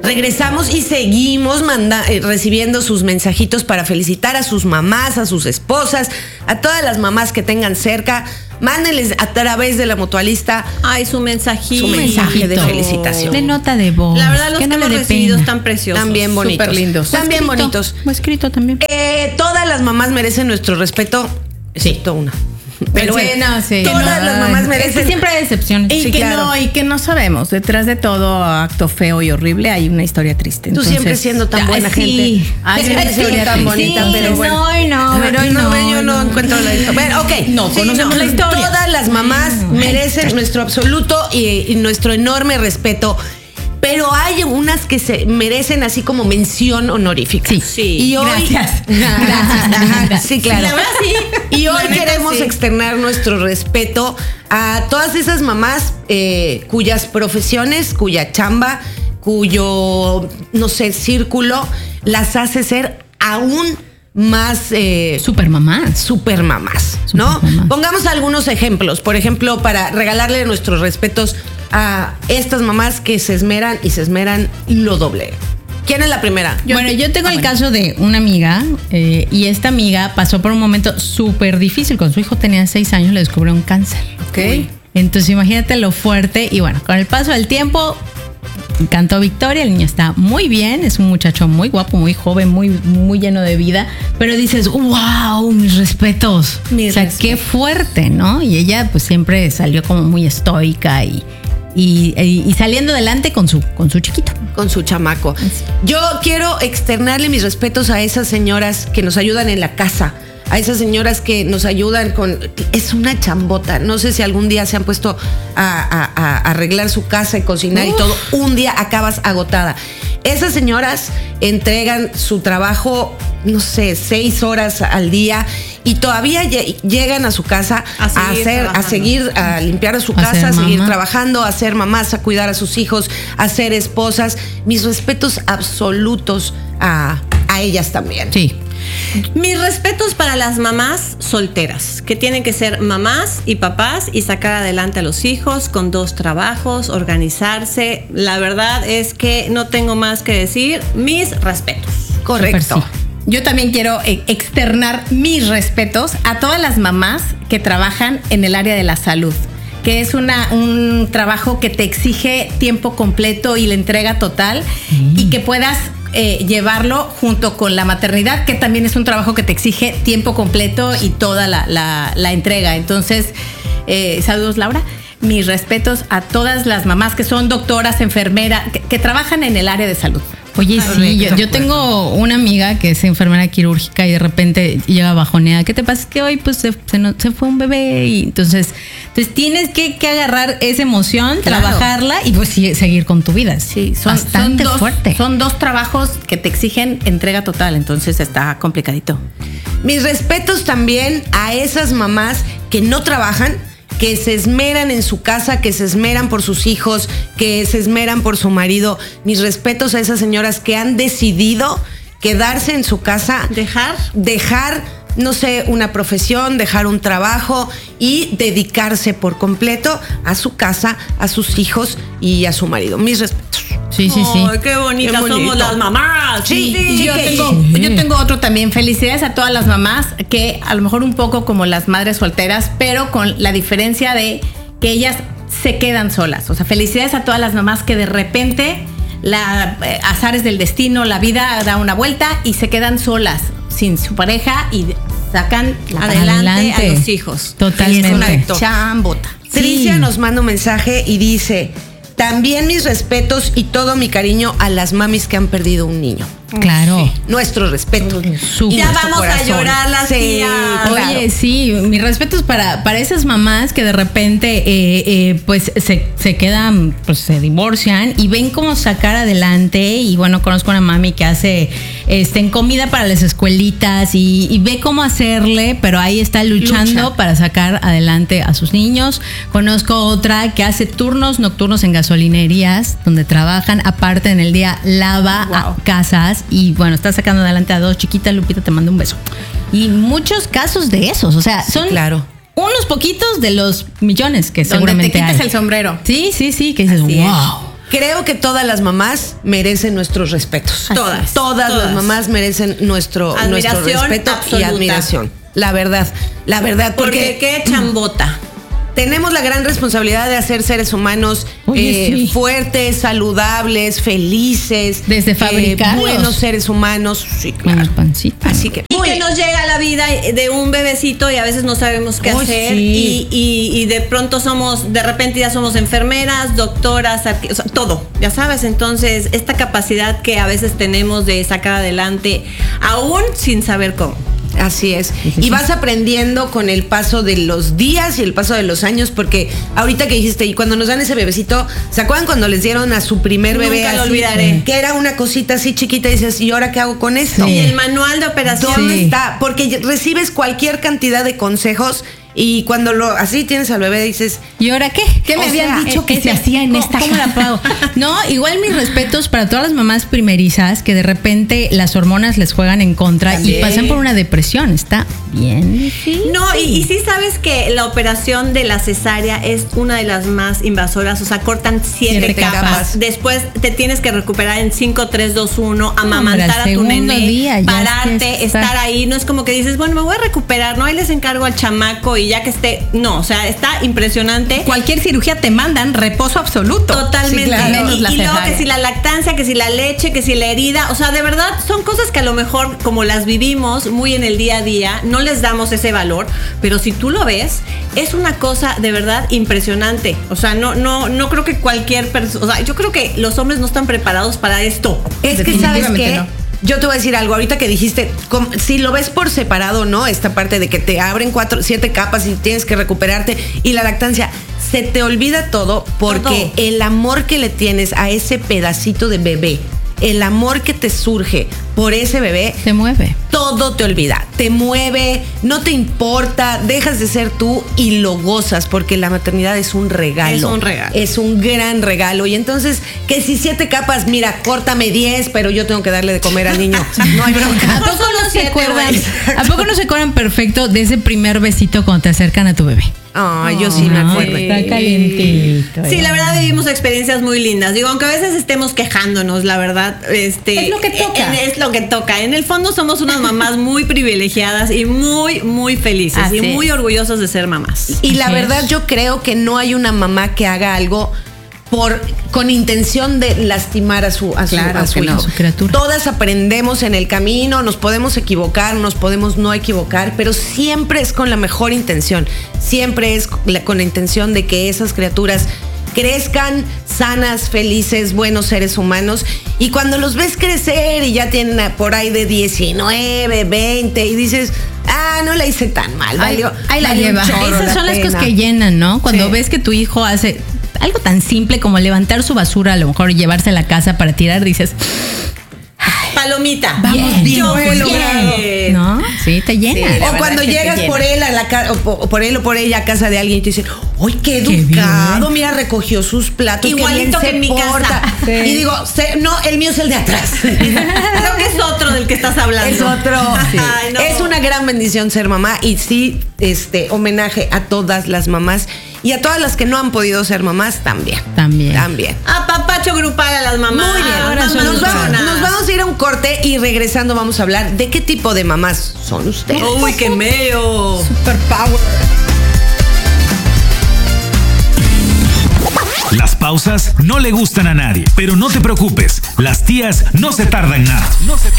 Regresamos y seguimos recibiendo sus mensajitos para felicitar a sus mamás, a sus esposas, a todas las mamás que tengan cerca. Mándenles a través de la Mutualista. Ay, su mensajito. Su mensaje de felicitación. De nota de voz. La verdad, los que hemos recibido están preciosos. También bonitos. Súper lindos. También bonitos. Fue escrito también. Todas las mamás merecen nuestro respeto. Excepto una. Pero sí, todas las mamás merecen. Es que siempre hay excepciones. Y, sí, claro. y que no sabemos. Detrás de todo acto feo y horrible hay una historia triste. Tú Entonces, siempre siendo tan buena gente. Ay, siempre sí, siendo tan bonita, pero bueno. Yo no encuentro la historia. Bueno, ok. No, conocemos la historia. Todas las mamás merecen nuestro absoluto y nuestro enorme respeto. Pero hay unas que se merecen así como mención honorífica. Sí. Y hoy, Gracias. Gracias. Sí, claro. La verdad, sí. Y hoy queremos sí. externar nuestro respeto a todas esas mamás cuyas profesiones, cuya chamba, cuyo, no sé, círculo las hace ser aún más Supermamás. ¿no? Supermamás. Pongamos algunos ejemplos. Por ejemplo, para regalarle nuestros respetos a estas mamás que se esmeran lo doble. ¿Quién es la primera? Yo tengo el caso de una amiga y esta amiga pasó por un momento súper difícil. Cuando su hijo tenía 6 años le descubrió un cáncer. Ok. Entonces imagínate lo fuerte. Y bueno, con el paso del tiempo cantó victoria. El niño está muy bien. Es un muchacho muy guapo, muy joven, muy lleno de vida. Pero dices, wow, mis respetos. Qué fuerte, ¿no? Y ella pues siempre salió como muy estoica y saliendo adelante con su chiquito. Con su chamaco. Yo quiero externarle mis respetos a esas señoras que nos ayudan en la casa, a esas señoras que nos ayudan con... Es una chambota. No sé si algún día se han puesto a arreglar su casa y cocinar y todo. Un día acabas agotada. Esas señoras entregan su trabajo, no sé, 6 horas al día y todavía llegan a su casa a limpiar su casa, a seguir trabajando, a ser mamás, a cuidar a sus hijos, a ser esposas. Mis respetos absolutos a ellas también. Sí. Mis respetos para las mamás solteras, que tienen que ser mamás y papás y sacar adelante a los hijos con 2 trabajos, organizarse. La verdad es que no tengo más que decir. Mis respetos. Correcto. Super, sí. Yo también quiero externar mis respetos a todas las mamás que trabajan en el área de la salud, que es un trabajo que te exige tiempo completo y la entrega total y que puedas llevarlo junto con la maternidad, que también es un trabajo que te exige tiempo completo y toda la entrega. Entonces, saludos, Laura. Mis respetos a todas las mamás que son doctoras, enfermeras, que trabajan en el área de salud. Oye, sí, yo tengo una amiga que es enfermera quirúrgica y de repente llega bajoneada. ¿Qué te pasa? Es que hoy pues se fue un bebé y entonces tienes que agarrar esa emoción, trabajarla y pues seguir con tu vida. Sí, son fuerte. Son 2 trabajos que te exigen entrega total, entonces está complicadito. Mis respetos también a esas mamás que no trabajan, que se esmeran en su casa, que se esmeran por sus hijos, que se esmeran por su marido. Mis respetos a esas señoras que han decidido quedarse en su casa, dejar, no sé, una profesión, dejar un trabajo y dedicarse por completo a su casa, a sus hijos y a su marido. Mis respetos. Sí. Ay, qué bonitas somos las mamás. Sí. Yo tengo otro también. Felicidades a todas las mamás que a lo mejor un poco como las madres solteras, pero con la diferencia de que ellas se quedan solas. O sea, felicidades a todas las mamás que de repente azares del destino, la vida da una vuelta y se quedan solas sin su pareja y sacan adelante a los hijos. Totalmente. Y es una chambota. Tricia nos manda un mensaje y dice: también mis respetos y todo mi cariño a las mamis que han perdido un niño. Claro. Sí, nuestro respeto. Ya vamos a llorar las tías. Oye, sí, mis respetos para esas mamás que de repente pues se quedan, pues se divorcian y ven cómo sacar adelante. Y bueno, conozco una mami que hace en comida para las escuelitas y ve cómo hacerle, pero ahí está luchando para sacar adelante a sus niños. Conozco otra que hace turnos nocturnos en gasolinerías donde trabajan, aparte en el día lava casas y bueno, está sacando adelante a 2 chiquitas. Lupita, te mando un beso. Y muchos casos de esos, o sea, son unos poquitos de los millones que seguramente donde te quitas hay. el sombrero. Sí, que dices, Así wow. Creo que todas las mamás merecen nuestros respetos. Todas las mamás merecen nuestro respeto absoluta. Y admiración. La verdad. Porque qué chambota. Tenemos la gran responsabilidad de hacer seres humanos fuertes, saludables, felices. Desde fabricarlos. Buenos seres humanos. Sí, claro. Así que... Y que nos llega la vida de un bebecito y a veces no sabemos qué hacer. Sí. Y de pronto de repente ya somos enfermeras, doctoras, o sea, todo, ya sabes. Entonces, esta capacidad que a veces tenemos de sacar adelante, aún sin saber cómo. Así es. Y vas aprendiendo con el paso de los días y el paso de los años, porque ahorita que dijiste, y cuando nos dan ese bebecito, ¿se acuerdan cuando les dieron a su primer bebé? Nunca lo olvidaré. Que era una cosita así chiquita y dices, ¿y ahora qué hago con esto? Y el manual de operación. ¿Dónde está? Porque recibes cualquier cantidad de consejos y cuando así tienes al bebé dices, ¿y ahora qué? ¿Qué me habían dicho que se hacía en esta ¿Cómo la pago? No, igual mis respetos para todas las mamás primerizas que de repente las hormonas les juegan en contra y pasan por una depresión. Está bien difícil. No, y sí sabes que la operación de la cesárea es una de las más invasoras, o sea, cortan 7 capas. Después te tienes que recuperar en 5, 3, 2, 1, amamantar a tu nene, pararte, estar ahí. No es como que dices, bueno, me voy a recuperar, no, ahí les encargo al chamaco y ya que esté, no, o sea, está impresionante. Cualquier cirugía te mandan reposo absoluto. Totalmente. Sí, claro. Y luego que si la lactancia, que si la leche, que si la herida, o sea, de verdad son cosas que a lo mejor como las vivimos muy en el día a día, no les damos ese valor, pero si tú lo ves, es una cosa de verdad impresionante. O sea, no creo que cualquier persona, o sea, yo creo que los hombres no están preparados para esto. Es que sabes que no. Yo te voy a decir algo, ahorita que dijiste, si lo ves por separado, ¿no? Esta parte de que te abren 7 capas y tienes que recuperarte y la lactancia, se te olvida todo porque el amor que le tienes a ese pedacito de bebé, el amor que te surge por ese bebé, te mueve. Todo te olvida, te mueve, no te importa, dejas de ser tú y lo gozas porque la maternidad es un regalo. Es un regalo. Es un gran regalo. Y entonces, que si 7 capas, mira, córtame 10, pero yo tengo que darle de comer al niño. No hay bronca. ¿A poco no se acuerdan perfecto de ese primer besito cuando te acercan a tu bebé? Ay, yo sí me acuerdo. Está calientito. Sí, la verdad vivimos experiencias muy lindas. Digo, aunque a veces estemos quejándonos, la verdad, es lo que toca. Es lo que toca. En el fondo somos unas mamás muy privilegiadas y muy, muy felices. Así y muy es. orgullosas de ser mamás. Y la verdad yo creo que no hay una mamá que haga algo con intención de lastimar a su hijo. Su criatura. Todas aprendemos en el camino, nos podemos equivocar, nos podemos no equivocar, pero siempre es con la mejor intención. Siempre es con la intención de que esas criaturas crezcan sanas, felices, buenos seres humanos. Y cuando los ves crecer y ya tienen por ahí de 19, 20 y dices, no la hice tan mal, valió. Ahí la lleva. Esas son las cosas que llenan, ¿no? Cuando ves que tu hijo hace algo tan simple como levantar su basura, a lo mejor llevarse a la casa para tirar, dices, palomita. Vamos bien, Yo bien. logré. ¿no? Sí, te llena. Sí, O cuando llegas por él a la casa, o por él o por ella a casa de alguien y te dicen, ¡ay, qué educado! Mira, recogió sus platos. Igualito que en mi casa. Sí. Y digo, no, el mío es el de atrás. Creo que es otro del que estás hablando. Es otro. Sí. Ay, no. Es una gran bendición ser mamá y sí, homenaje a todas las mamás y a todas las que no han podido ser mamás también. También. Apapacho grupal a las mamás. Muy bien. Ahora Nos vamos a ir a un corte y regresando vamos a hablar de qué tipo de mamás son ustedes. Uy, qué meo. Superpower. Las pausas no le gustan a nadie, pero no te preocupes, las tías no se tardan nada.